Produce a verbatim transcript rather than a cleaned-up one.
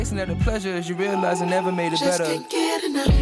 That the pleasure is you realize I never made it better. Just can't get enough.